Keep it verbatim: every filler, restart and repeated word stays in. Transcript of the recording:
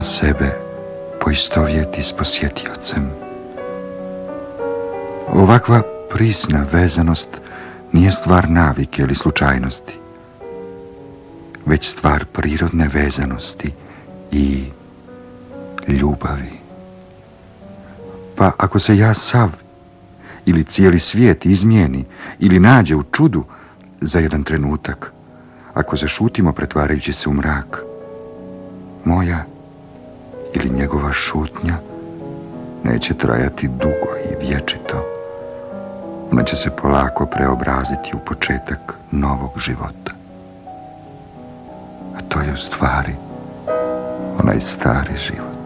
sebe poistovjeti s posjetiocem. Ovakva prisna vezanost nije stvar navike ili slučajnosti, već stvar prirodne vezanosti i ljubavi. Pa ako se ja sav ili cijeli svijet izmijeni ili nađe u čudu za jedan trenutak, ako zašutimo pretvarajući se u mrak, moja ili njegova šutnja neće trajati dugo i vječito. Ona će se polako preobraziti u početak novog života. A to je u stvari onaj stari život.